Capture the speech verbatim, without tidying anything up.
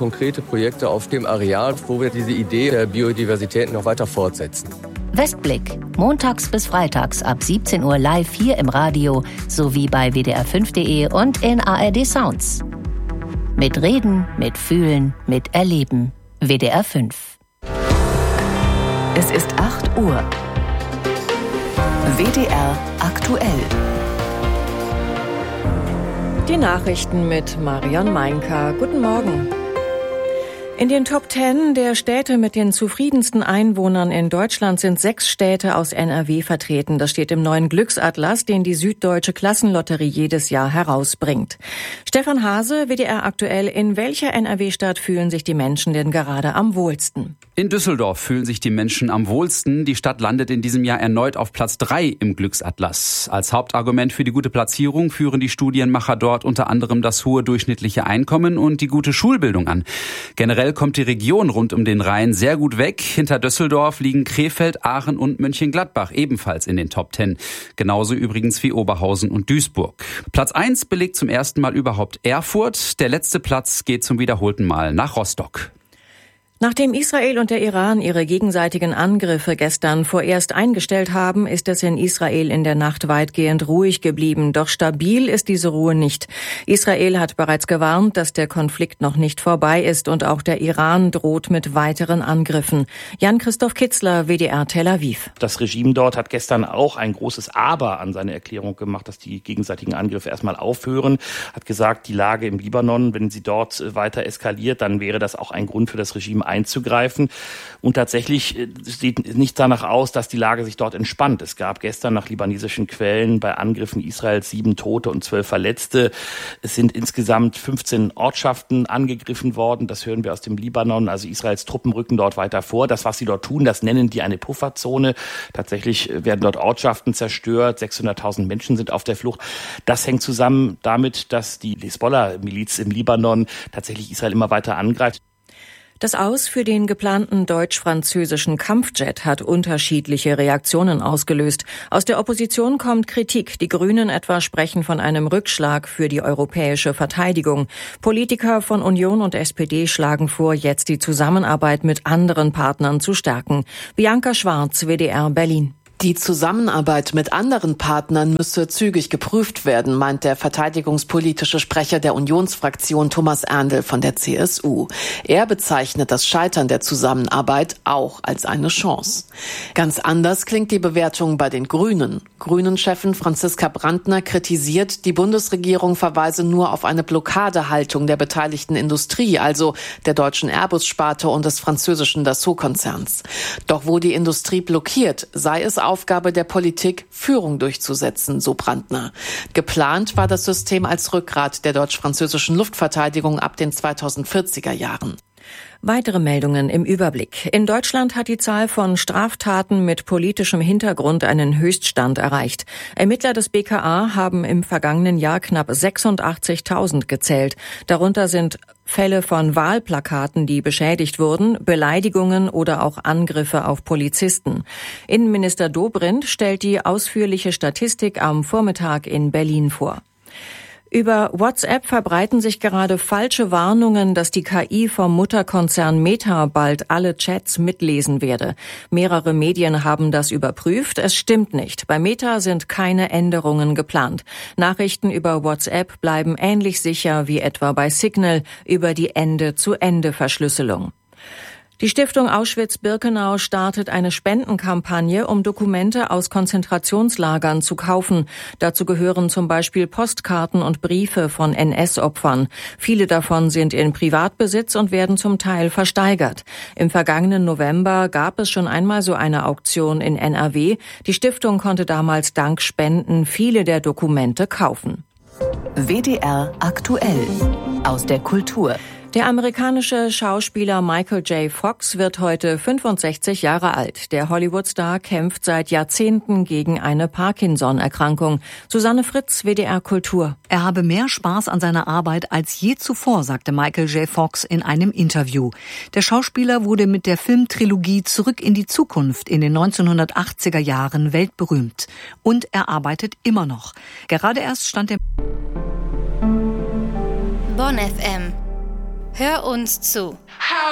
konkrete Projekte auf dem Areal, wo wir diese Idee der Biodiversität noch weiter fortsetzen. Westblick, montags bis freitags ab siebzehn Uhr live hier im Radio sowie bei w d r fünf punkt d e und in A R D Sounds. Mit Reden, mit Fühlen, mit Erleben. W D R fünf. Es ist acht Uhr. W D R aktuell. Die Nachrichten mit Marion Meinker. Guten Morgen. In den Top Ten der Städte mit den zufriedensten Einwohnern in Deutschland sind sechs Städte aus N R W vertreten. Das steht im neuen Glücksatlas, den die Süddeutsche Klassenlotterie jedes Jahr herausbringt. Stefan Hase, W D R aktuell. In welcher N R W-Stadt fühlen sich die Menschen denn gerade am wohlsten? In Düsseldorf fühlen sich die Menschen am wohlsten. Die Stadt landet in diesem Jahr erneut auf Platz drei im Glücksatlas. Als Hauptargument für die gute Platzierung führen die Studienmacher dort unter anderem das hohe durchschnittliche Einkommen und die gute Schulbildung an. Generell kommt die Region rund um den Rhein sehr gut weg. Hinter Düsseldorf liegen Krefeld, Aachen und Mönchengladbach ebenfalls in den Top Ten. Genauso übrigens wie Oberhausen und Duisburg. Platz eins belegt zum ersten Mal überhaupt Erfurt. Der letzte Platz geht zum wiederholten Mal nach Rostock. Nachdem Israel und der Iran ihre gegenseitigen Angriffe gestern vorerst eingestellt haben, ist es in Israel in der Nacht weitgehend ruhig geblieben. Doch stabil ist diese Ruhe nicht. Israel hat bereits gewarnt, dass der Konflikt noch nicht vorbei ist und auch der Iran droht mit weiteren Angriffen. Jan-Christoph Kitzler, W D R Tel Aviv. Das Regime dort hat gestern auch ein großes Aber an seine Erklärung gemacht, dass die gegenseitigen Angriffe erstmal aufhören. Hat gesagt, die Lage im Libanon, wenn sie dort weiter eskaliert, dann wäre das auch ein Grund für das Regime einzugreifen. Und tatsächlich sieht nicht danach aus, dass die Lage sich dort entspannt. Es gab gestern nach libanesischen Quellen bei Angriffen Israels sieben Tote und zwölf Verletzte. Es sind insgesamt fünfzehn Ortschaften angegriffen worden. Das hören wir aus dem Libanon. Also Israels Truppen rücken dort weiter vor. Das, was sie dort tun, das nennen die eine Pufferzone. Tatsächlich werden dort Ortschaften zerstört. sechshunderttausend Menschen sind auf der Flucht. Das hängt zusammen damit, dass die Hisbollah-Miliz im Libanon tatsächlich Israel immer weiter angreift. Das Aus für den geplanten deutsch-französischen Kampfjet hat unterschiedliche Reaktionen ausgelöst. Aus der Opposition kommt Kritik. Die Grünen etwa sprechen von einem Rückschlag für die europäische Verteidigung. Politiker von Union und S P D schlagen vor, jetzt die Zusammenarbeit mit anderen Partnern zu stärken. Bianca Schwarz, W D R Berlin. Die Zusammenarbeit mit anderen Partnern müsse zügig geprüft werden, meint der verteidigungspolitische Sprecher der Unionsfraktion Thomas Erndl von der C S U. Er bezeichnet das Scheitern der Zusammenarbeit auch als eine Chance. Ganz anders klingt die Bewertung bei den Grünen. Grünen-Chefin Franziska Brandner kritisiert, die Bundesregierung verweise nur auf eine Blockadehaltung der beteiligten Industrie, also der deutschen Airbus-Sparte und des französischen Dassault-Konzerns. Doch wo die Industrie blockiert, sei es Aufgabe der Politik, Führung durchzusetzen, so Brandner. Geplant war das System als Rückgrat der deutsch-französischen Luftverteidigung ab den zweitausendvierziger Jahren. Weitere Meldungen im Überblick. In Deutschland hat die Zahl von Straftaten mit politischem Hintergrund einen Höchststand erreicht. Ermittler des B K A haben im vergangenen Jahr knapp sechsundachtzigtausend gezählt. Darunter sind Fälle von Wahlplakaten, die beschädigt wurden, Beleidigungen oder auch Angriffe auf Polizisten. Innenminister Dobrindt stellt die ausführliche Statistik am Vormittag in Berlin vor. Über WhatsApp verbreiten sich gerade falsche Warnungen, dass die K I vom Mutterkonzern Meta bald alle Chats mitlesen werde. Mehrere Medien haben das überprüft. Es stimmt nicht. Bei Meta sind keine Änderungen geplant. Nachrichten über WhatsApp bleiben ähnlich sicher wie etwa bei Signal über die Ende-zu-Ende-Verschlüsselung. Die Stiftung Auschwitz-Birkenau startet eine Spendenkampagne, um Dokumente aus Konzentrationslagern zu kaufen. Dazu gehören zum Beispiel Postkarten und Briefe von N S-Opfern. Viele davon sind in Privatbesitz und werden zum Teil versteigert. Im vergangenen November gab es schon einmal so eine Auktion in N R W. Die Stiftung konnte damals dank Spenden viele der Dokumente kaufen. W D R aktuell aus der Kultur. Der amerikanische Schauspieler Michael J. Fox wird heute fünfundsechzig Jahre alt. Der Hollywood-Star kämpft seit Jahrzehnten gegen eine Parkinson-Erkrankung. Susanne Fritz, W D R Kultur. Er habe mehr Spaß an seiner Arbeit als je zuvor, sagte Michael J. Fox in einem Interview. Der Schauspieler wurde mit der Filmtrilogie Zurück in die Zukunft in den neunzehnhundertachtziger Jahren weltberühmt. Und er arbeitet immer noch. Gerade erst stand er... Bonn F M. Hör uns zu.